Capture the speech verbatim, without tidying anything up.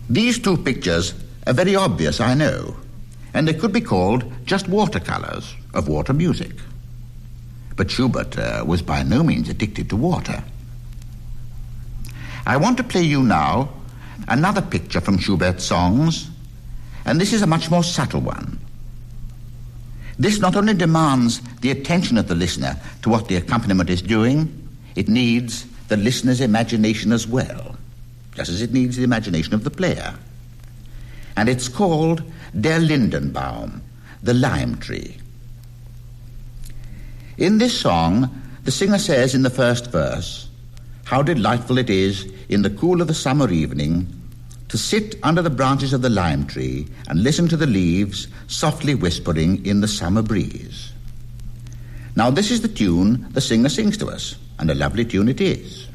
These two pictures are very obvious, I know, and they could be called just watercolors of water music. But Schubert uh, was by no means addicted to water. I want to play you now another picture from Schubert's songs, and this is a much more subtle one. This not only demands the attention of the listener to what the accompaniment is doing, it needs the listener's imagination as well, just as it needs the imagination of the player. And it's called Der Lindenbaum, the lime tree. In this song, the singer says in the first verse, "How delightful it is in the cool of the summer evening to sit under the branches of the lime tree and listen to the leaves softly whispering in the summer breeze." Now, this is the tune the singer sings to us, and a lovely tune it is.